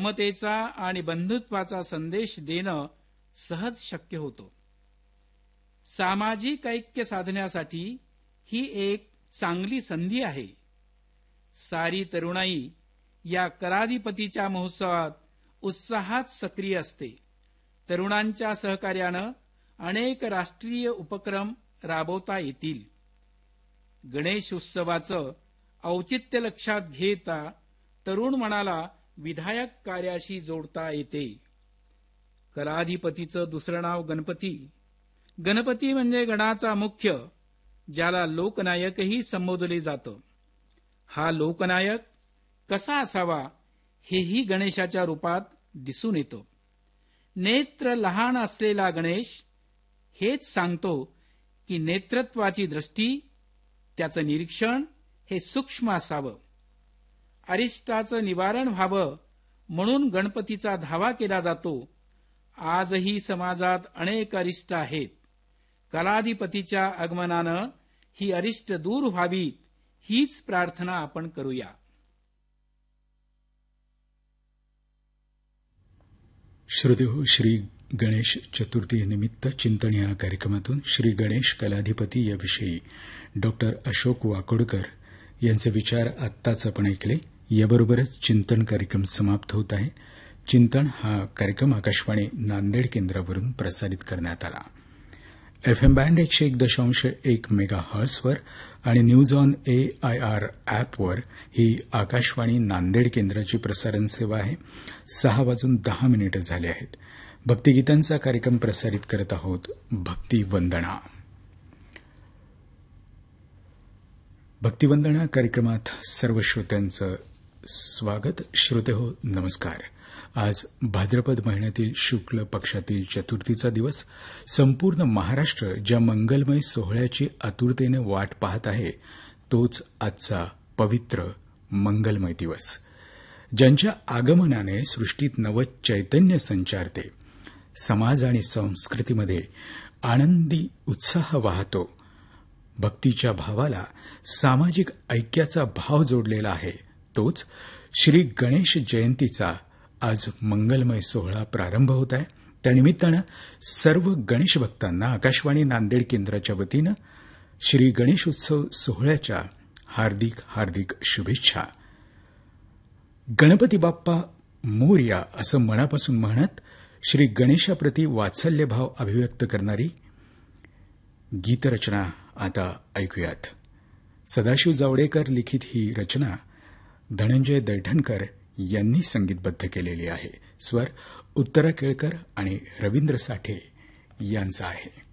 समतेचा आणि बंधुत्वाचा संदेश देणं सहज शक्य होतं. सामाजिक ऐक्य साधण्यासाठी ही एक चांगली संधी आहे. सारी तरुणाई या कलाधिपतीच्या महोत्सवात उत्साहात सक्रिय असते. तरुणांच्या सहकार्यानं अनेक राष्ट्रीय उपक्रम राबवता येतील. गणेश उत्सवाचं औचित्य लक्षात घेता तरुण मनाला विधायक कार्याशी जोडता येते. कलाधिपतीचं दुसरं नाव गणपती. गणपती म्हणजे गणाचा मुख्य, ज्याला लोकनायकही संबोधले जातं. हा लोकनायक कसा असावा हेही गणेशाच्या रूपात दिसून येतं. नेत्र लहान असलेला गणेश हेच सांगतो की नेतृत्वाची दृष्टी, त्याचं निरीक्षण हे सूक्ष्म असावं. अरिष्टाचं निवारण व्हावं म्हणून गणपतीचा धावा केला जातो. आजही समाजात अनेक अरिष्ट आहेत. कलाधिपतीच्या आगमनानं ही अरिष्ट दूर व्हावीत हीच प्रार्थना आपण करूया. श्रोतेहो, श्री गणेश चतुर्थी निमित्त चिंतन या कार्यक्रमातून श्री गणेश कलाधिपती याविषयी डॉक्टर अशोक वाकोडकर यांचे विचार आत्ताच आपण ऐकले. याबरोबरच चिंतन कार्यक्रम समाप्त होत आहे. चिंतन हा कार्यक्रम आकाशवाणी नांदेड केंद्रावरून प्रसारित करण्यात आला. FM बँड 101.1 मेगाहर्ट्झवर आणि न्यूज ऑन AIR ॲपवर ही आकाशवाणी नांदेड केंद्राची प्रसारण सेवा आहे. 6:10 झाले आहेत. भक्तिगीतांचा कार्यक्रम प्रसारित करत आहोत. भक्तिवंदना. भक्तिवंदना कार्यक्रमात सर्व श्रोत्यांचं स्वागत. श्रोतेहो, नमस्कार. आज भाद्रपद महिन्यातील शुक्ल पक्षातील चतुर्थीचा दिवस. संपूर्ण महाराष्ट्र ज्या मंगलमय सोहळ्याची आतुरतेने वाट पाहत आहे, तोच आजचा पवित्र मंगलमय दिवस. ज्यांच्या आगमनाने सृष्टीत नव चैतन्य संचारते, समाज आणि संस्कृतीमध्ये आनंदी उत्साह वाहतो. भक्तीच्या भावाला सामाजिक ऐक्याचा भाव जोडलेला आहे, तोच श्री गणेश जयंतीचा आज मंगलमय सोहळा प्रारंभ होत आहे. त्यानिमित्तानं सर्व गणेश भक्तांना आकाशवाणी नांदेड केंद्राच्या वतीनं श्री गणेशोत्सव सोहळ्याच्या हार्दिक हार्दिक शुभेच्छा. गणपती बाप्पा मोरया असं मनापासून म्हणत श्री गणेशाप्रती वात्सल्यभाव अभिव्यक्त करणारी गीतरचना आता ऐकूयात. सदाशिव जावडेकर लिखित ही रचना धनंजय दैठणकर यांनी संगीतबद्ध केलेली आहे. स्वर उत्तरा केळकर आणि रवींद्र साठे यांचा आहे.